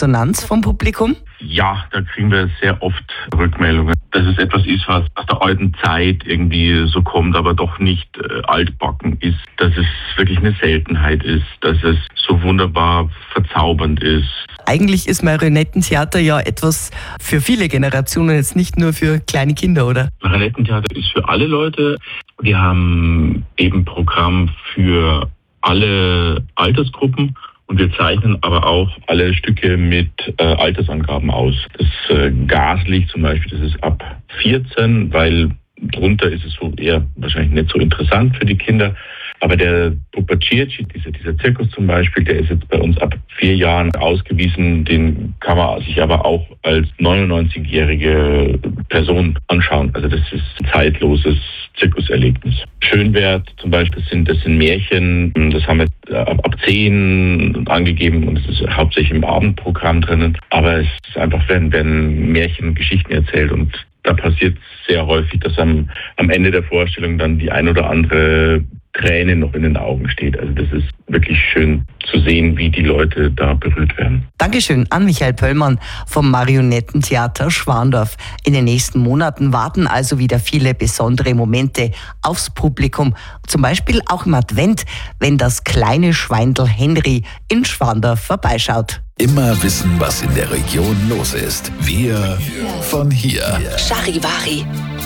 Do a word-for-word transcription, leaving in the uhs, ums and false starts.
Resonanz vom Publikum? Ja, da kriegen wir sehr oft Rückmeldungen, dass es etwas ist, was aus der alten Zeit irgendwie so kommt, aber doch nicht äh, altbacken ist, dass es wirklich eine Seltenheit ist, dass es so wunderbar verzaubernd ist. Eigentlich ist Marionettentheater ja etwas für viele Generationen, jetzt nicht nur für kleine Kinder, oder? Marionettentheater ist für alle Leute. Wir haben eben Programm für alle Altersgruppen. Und wir zeichnen aber auch alle Stücke mit äh, Altersangaben aus. Das äh, Gaslicht zum Beispiel, das ist ab vierzehn, weil drunter ist es so eher wahrscheinlich nicht so interessant für die Kinder. Aber der Pupacirci, dieser, dieser Zirkus zum Beispiel, der ist jetzt bei uns ab vier Jahren ausgewiesen. Den kann man sich aber auch als neunundneunzigjährige Person anschauen. Also das ist ein zeitloses Zirkuserlebnis. Schönwert zum Beispiel sind, das sind Märchen. Das haben wir ab, ab zehn angegeben und es ist hauptsächlich im Abendprogramm drinnen. Aber es ist einfach, wenn, wenn Märchen Geschichten erzählt und da passiert sehr häufig, dass am, am Ende der Vorstellung dann die ein oder andere Träne noch in den Augen steht. Also das ist wirklich schön zu sehen, wie die Leute da berührt werden. Dankeschön an Michael Pöllmann vom Marionettentheater Schwandorf. In den nächsten Monaten warten also wieder viele besondere Momente aufs Publikum. Zum Beispiel auch im Advent, wenn das kleine Schweindl Henry in Schwandorf vorbeischaut. Immer wissen, was in der Region los ist. Wir von hier. Charivari.